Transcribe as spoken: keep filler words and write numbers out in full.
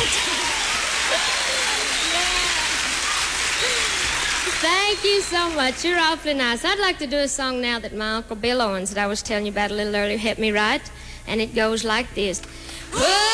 Thank you so much. You're awfully nice. I'd like to do a song now that my Uncle Bill Owens that I was telling you about a little earlier helped me write, and it goes like this. Whoa!